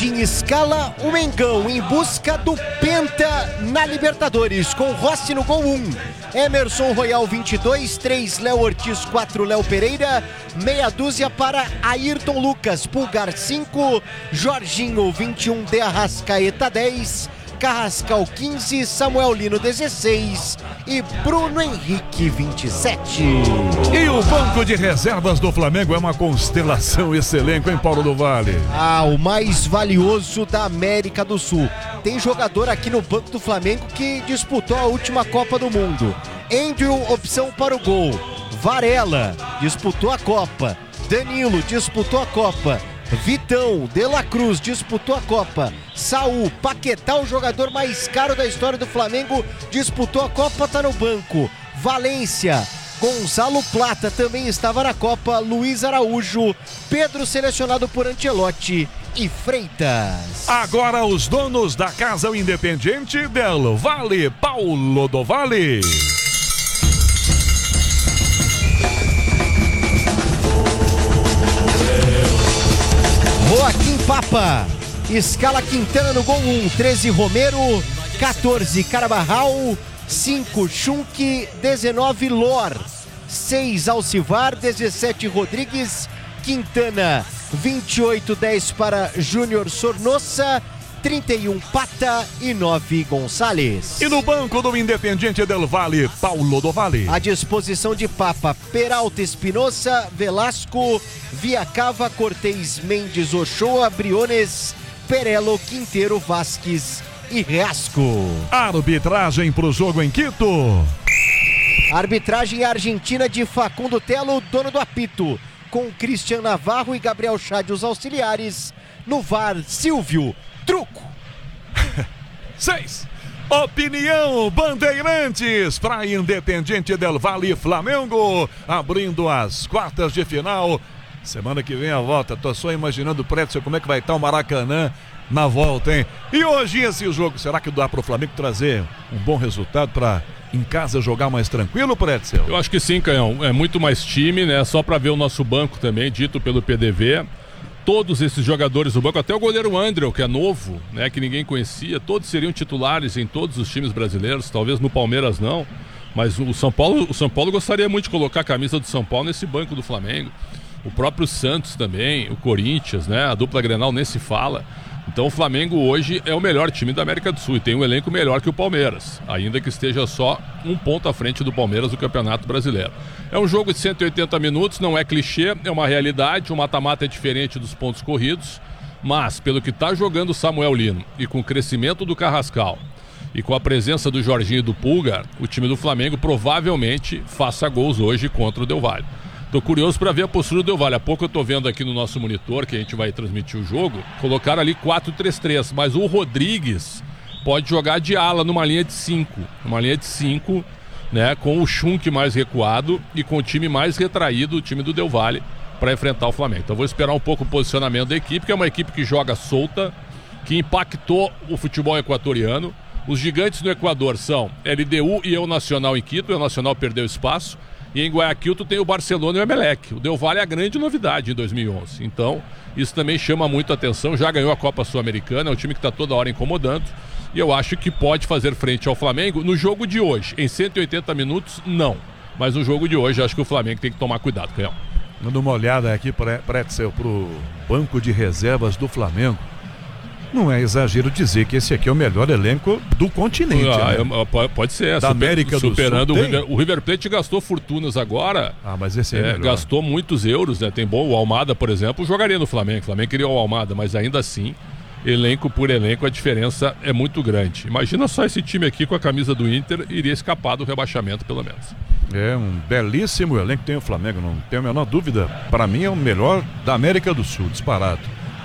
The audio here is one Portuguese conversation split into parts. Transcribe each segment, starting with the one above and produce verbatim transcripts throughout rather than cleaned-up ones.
Jardim escala o Mengão em busca do Penta na Libertadores, com Rossi no gol um, Emerson Royal vinte e dois, três Léo Ortiz, quatro Léo Pereira, meia dúzia para Ayrton Lucas, Pulgar cinco, Jorginho vinte e um, De Arrascaeta dez, Carrascal quinze, Samuel Lino dezesseis e Bruno Henrique vinte e sete. E o banco de reservas do Flamengo é uma constelação esse elenco, hein, Paulo do Vale? Ah, o mais valioso da América do Sul. Tem jogador aqui no banco do Flamengo que disputou a última Copa do Mundo. Andrew, opção para o gol. Varela, disputou a Copa. Danilo, disputou a Copa. Vitão, De La Cruz, disputou a Copa. Saul, Paquetá, o jogador mais caro da história do Flamengo, disputou a Copa, tá no banco. Valência, Gonzalo Plata também estava na Copa. Luiz Araújo, Pedro selecionado por Ancelotti e Freitas. Agora os donos da casa, o Independiente del Vale, Paulo do Vale. Joaquim Papa, escala Quintana no gol um, treze Romero, quatorze Carabarral, cinco Schunk, dezenove Lor, seis Alcivar, dezessete Rodrigues, Quintana, vinte e oito, dez para Júnior Sornossa, trinta e um Pata e nove Gonçalves. E no banco do Independiente del Vale, Paulo do Vale. À disposição de Papa, Peralta, Espinosa, Velasco, Viacava, Cortez, Mendes, Ochoa, Briones, Perelo, Quinteiro, Vasquez e Reasco. Arbitragem pro jogo em Quito. Arbitragem argentina de Facundo Telo, dono do apito, com Cristian Navarro e Gabriel Chade, os auxiliares. No V A R, Silvio Truco. Seis. Opinião Bandeirantes para Independiente del Vale, Flamengo, abrindo as quartas de final. Semana que vem a volta. Tô só imaginando o Pretzel, como é que vai estar o Maracanã na volta, hein? E hoje esse jogo, será que dá para o Flamengo trazer um bom resultado para em casa jogar mais tranquilo, Pretzel? Eu acho que sim, Canhão. É muito mais time, né? Só para ver o nosso banco também, dito pelo P D V. Todos esses jogadores do banco, até o goleiro André, que é novo, né, que ninguém conhecia, todos seriam titulares em todos os times brasileiros, talvez no Palmeiras não, mas o São Paulo, o São Paulo gostaria muito de colocar a camisa do São Paulo nesse banco do Flamengo. O próprio Santos também, o Corinthians, né, a dupla Grenal nem se fala. Então o Flamengo hoje é o melhor time da América do Sul e tem um elenco melhor que o Palmeiras, ainda que esteja só um ponto à frente do Palmeiras do Campeonato Brasileiro. É um jogo de cento e oitenta minutos, não é clichê, é uma realidade, o mata-mata é diferente dos pontos corridos, mas pelo que está jogando o Samuel Lino e com o crescimento do Carrascal e com a presença do Jorginho e do Pulgar, o time do Flamengo provavelmente faça gols hoje contra o Del Valle. Tô curioso para ver a postura do Del Valle. Há pouco eu tô vendo aqui no nosso monitor, que a gente vai transmitir o jogo, colocaram ali quatro três três, mas o Rodrigues pode jogar de ala numa linha de cinco, uma linha de cinco, né, com o Schunk mais recuado e com o time mais retraído, o time do Del Valle, para enfrentar o Flamengo. Então vou esperar um pouco o posicionamento da equipe, que é uma equipe que joga solta, que impactou o futebol equatoriano. Os gigantes no Equador são L D U e El Nacional em Quito. O El Nacional perdeu espaço. E em Guayaquil tu tem o Barcelona e o Emelec. O Del Valle é a grande novidade em dois mil e onze. Então, isso também chama muito a atenção. Já ganhou a Copa Sul-Americana, é um time que está toda hora incomodando. E eu acho que pode fazer frente ao Flamengo no jogo de hoje. Em cento e oitenta minutos, não. Mas no jogo de hoje, acho que o Flamengo tem que tomar cuidado, Canhão. Dando uma olhada aqui, Pretzel, pro banco de reservas do Flamengo. Não é exagero dizer que esse aqui é o melhor elenco do continente. Ah, né? é, pode ser. Da super, América superando do Sul. O River, o River Plate gastou fortunas agora. Ah, mas esse é, é melhor. Gastou muitos euros, né? Tem bom. O Almada, por exemplo, jogaria no Flamengo. O Flamengo queria o Almada, mas ainda assim, elenco por elenco, a diferença é muito grande. Imagina só esse time aqui com a camisa do Inter, iria escapar do rebaixamento, pelo menos. É um belíssimo elenco que tem o Flamengo, não tenho a menor dúvida. Para mim é o melhor da América do Sul, disparado.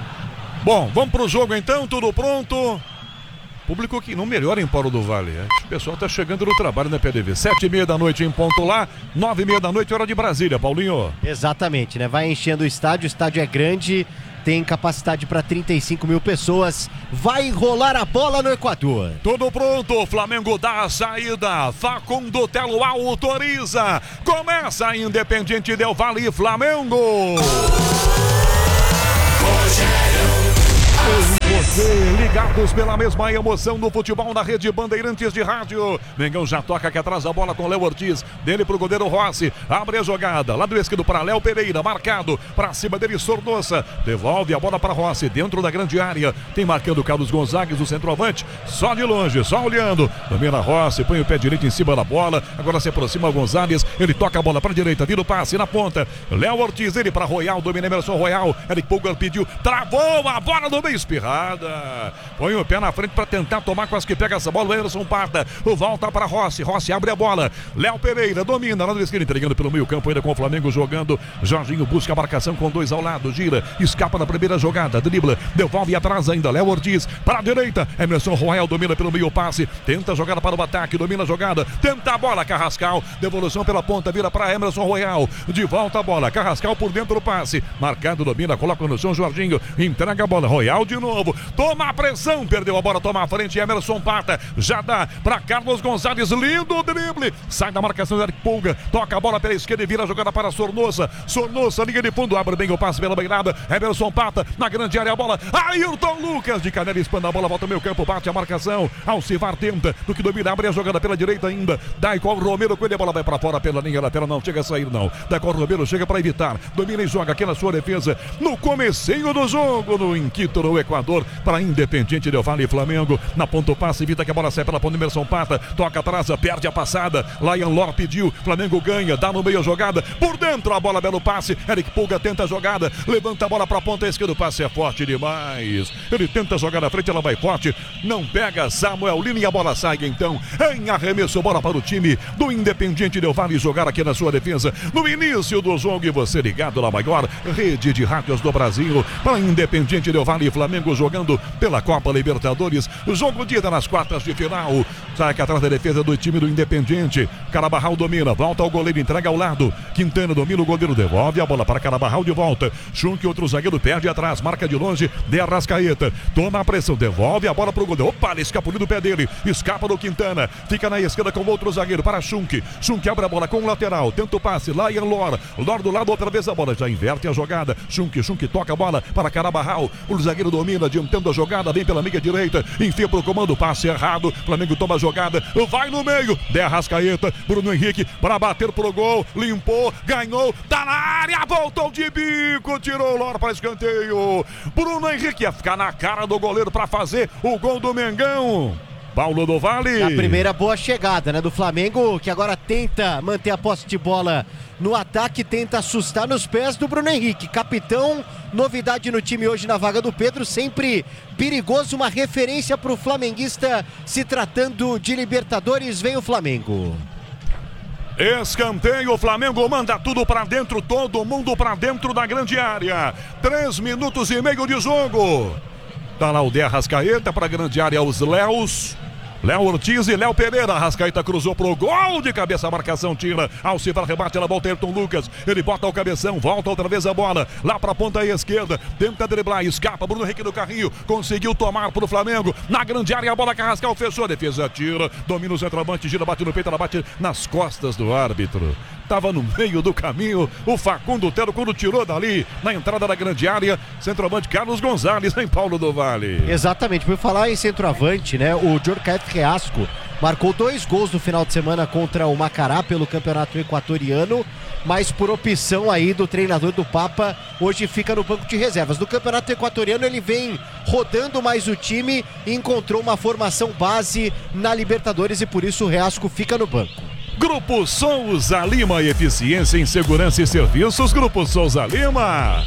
Bom, vamos pro jogo então, tudo pronto. Público que não melhora em Paulo do Vale. É. O pessoal tá chegando no trabalho na P D V. Sete e meia da noite em ponto lá, nove e meia da noite, hora de Brasília, Paulinho. Exatamente, né? Vai enchendo o estádio, o estádio é grande, tem capacidade para trinta e cinco mil pessoas. Vai rolar a bola no Equador. Tudo pronto, Flamengo dá a saída. Facundo Telo autoriza. Começa Independiente del Vale, Flamengo. O ligados pela mesma emoção no futebol na Rede Bandeirantes de rádio. Mengão já toca aqui atrás a bola com Léo Ortiz, dele pro goleiro Rossi, abre a jogada, lado esquerdo para Léo Pereira, marcado, para cima dele Sornosa, devolve a bola para Rossi, dentro da grande área, tem marcando o Carlos Gonzagues, o centroavante, só de longe, só olhando, domina Rossi, põe o pé direito em cima da bola, agora se aproxima o Gonzalez, ele toca a bola para a direita, vira o passe na ponta, Léo Ortiz, ele para Royal, domina Emerson Royal, Eric Pulgar pediu, travou a bola no meio, espirrada, põe o pé na frente para tentar tomar, quase que pega essa bola, o Emerson Parta, volta para Rossi, Rossi abre a bola, Léo Pereira domina, lado esquerdo, entregando pelo meio campo, ainda com o Flamengo jogando, Jorginho busca a marcação com dois ao lado, gira, escapa na primeira jogada, dribla, devolve atrás ainda, Léo Ortiz, para a direita, Emerson Royal domina pelo meio passe, tenta jogar para o ataque, domina a jogada, tenta a bola, Carrascal, devolução pela ponta, vira para Emerson Royal, de volta a bola, Carrascal por dentro do passe, marcado, domina, coloca no chão, Jorginho, entrega a bola, Royal de novo, toma a pressão, perdeu a bola, toma a frente, Emerson Parta, já dá para Carlos Gonzalez, lindo drible, sai da marcação do Eric Pulga, toca a bola pela esquerda e vira a jogada para Sornosa, Sornosa, linha de fundo, abre bem o passe pela beirada, Emerson Parta, na grande área a bola, Ayrton Lucas, de canela, expanda a bola, volta ao meio campo, bate a marcação, Alcivar tenta, do que domina, abre a jogada pela direita ainda, Daicol Romero, quando a bola vai para fora pela linha lateral, não chega a sair não, Daicol Romero chega para evitar, domina e joga aqui na sua defesa, no comecinho do jogo, no Inquito, no Equador, para Independiente Del Valle e Flamengo, na ponta o passe, evita que a bola saia pela ponta, Emerson Parta, toca atrás, perde a passada, Lion Lor pediu, Flamengo ganha, dá no meio a jogada, por dentro a bola, belo passe, Eric Pulga tenta a jogada, levanta a bola para a ponta esquerda, o passe é forte demais, ele tenta jogar na frente, ela vai forte, não pega, Samuel Lino e a bola sai então, em arremesso, bola para o time do Independiente Del Valle jogar aqui na sua defesa, no início do jogo e você ligado na maior rede de rádios do Brasil, para Independiente Del Valle e Flamengo jogando pela Copa Libertadores, jogo de ida nas quartas de final, sai aqui atrás da defesa do time do Independiente, Carabarral domina, volta ao goleiro, entrega ao lado, Quintana domina o goleiro, devolve a bola para Carabarral de volta, Chunk, outro zagueiro perde atrás, marca de longe, de Arrascaeta, toma a pressão, devolve a bola para o goleiro, opa, ele escapuliu do pé dele, escapa do Quintana, fica na esquerda com outro zagueiro para Chunk, Chunk abre a bola com o lateral, tenta o passe, Lion Lor, Lor do lado, outra vez a bola, já inverte a jogada, Chunk, Chunk toca a bola para Carabarral, o zagueiro domina, adiantando a jogada, vem pela meia direita, enfia para o comando, passe errado, Flamengo toma a jogada, vai no meio, de Arrascaeta, Bruno Henrique, para bater pro gol, limpou, ganhou, tá na área, voltou de bico, tirou o Lor para escanteio, Bruno Henrique ia ficar na cara do goleiro para fazer o gol do Mengão. Paulo do Valle. A primeira boa chegada, né, do Flamengo, que agora tenta manter a posse de bola no ataque, tenta assustar nos pés do Bruno Henrique, capitão, novidade no time hoje na vaga do Pedro, sempre perigoso, uma referência para o flamenguista, se tratando de Libertadores, vem o Flamengo. Escanteio, o Flamengo manda tudo pra dentro, todo mundo pra dentro da grande área, três minutos e meio de jogo, tá lá o de Arrascaeta pra grande área, os Léos, Léo Ortiz e Léo Pereira, Arrascaeta cruzou pro gol de cabeça, a marcação tira, Alcivar rebate, ela volta Ayrton Lucas, ele bota o cabeção, volta outra vez a bola, lá pra ponta esquerda, tenta driblar, escapa, Bruno Henrique do carrinho, conseguiu tomar pro Flamengo, na grande área a bola, Carrascal fechou, a defesa tira, domina o centroavante, gira, bate no peito, ela bate nas costas do árbitro. Estava no meio do caminho, o Facundo Tero quando tirou dali, na entrada da grande área, centroavante Carlos Gonzalez em Paulo do Valle. Exatamente, por falar em centroavante, né, o Djorkaeff Reasco marcou dois gols no final de semana contra o Macará pelo campeonato equatoriano, mas por opção aí do treinador do Papa, hoje fica no banco de reservas. No campeonato equatoriano ele vem rodando mais o time e encontrou uma formação base na Libertadores e por isso o Reasco fica no banco. Grupo Souza Lima, eficiência em segurança e serviços, Grupo Souza Lima.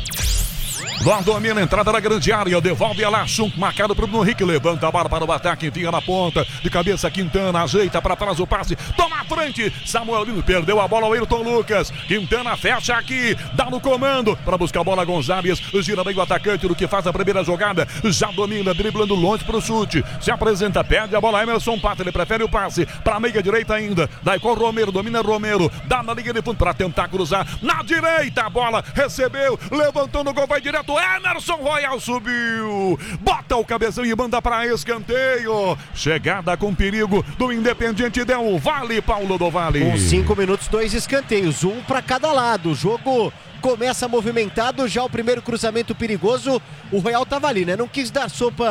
Lá domina a entrada da grande área, devolve a lá, Chunk, marcado para o Bruno Henrique, levanta a bola para o ataque, envia na ponta, de cabeça Quintana, ajeita para trás o passe, toma a frente, Samuel Lino perdeu a bola ao Ayrton Lucas, Quintana fecha aqui, dá no comando, para buscar a bola Gonzalez, gira bem o atacante do que faz a primeira jogada, já domina, driblando longe para o chute, se apresenta, perde a bola, Emerson Parta, ele prefere o passe, para a meia direita ainda, Daicol Romero, domina Romero, dá na linha de fundo para tentar cruzar, na direita a bola, recebeu, levantou no gol, vai direto, Emerson Royal subiu, bota o cabeção e manda para escanteio, chegada com perigo do Independiente Del Valle, Paulo do Valle. Com cinco minutos, dois escanteios, um para cada lado, o jogo começa movimentado, já o primeiro cruzamento perigoso, o Royal tava ali, né, não quis dar sopa